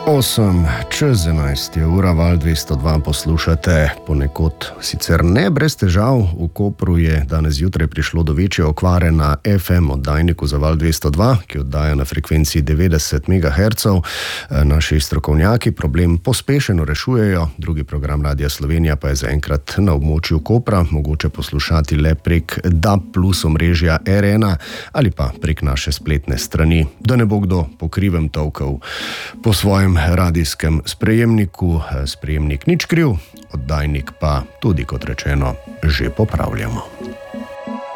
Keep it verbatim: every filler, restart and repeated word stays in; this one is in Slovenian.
osem čez enajst je ura, val dvesto dva poslušate, ponekod sicer ne brez težav. V Kopru je danes zjutraj prišlo do večje okvare na F M oddajniku za val dvesto dva, ki oddaja na frekvenciji devetdeset megahercev. Naši strokovnjaki problem pospešeno rešujejo, drugi program Radia Slovenija pa je zaenkrat na območju Kopra mogoče poslušati le prek D A B plus omrežja R ena ali pa prek naše spletne strani, da ne bo kdo po krivem tolkel po svojem radijskem sprejemniku. Sprejemnik nič kriv, oddajnik pa tudi, kot rečeno, že popravljamo.